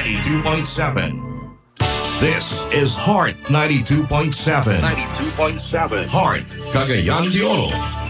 92.7. This is Heart 92.7. 92.7. Heart, Cagayan de Oro.